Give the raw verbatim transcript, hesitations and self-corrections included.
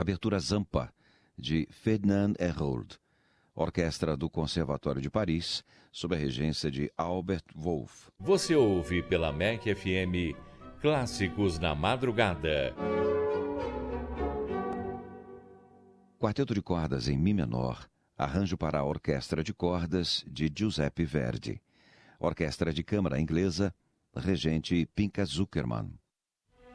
Abertura Zampa, de Ferdinand Hérold. Orquestra do Conservatório de Paris, sob a regência de Albert Wolff. Você ouve pela M E C F M Clássicos na Madrugada. Quarteto de cordas em Mi menor, arranjo para a orquestra de cordas de Giuseppe Verdi. Orquestra de câmara inglesa, regente Pinka Zuckerman.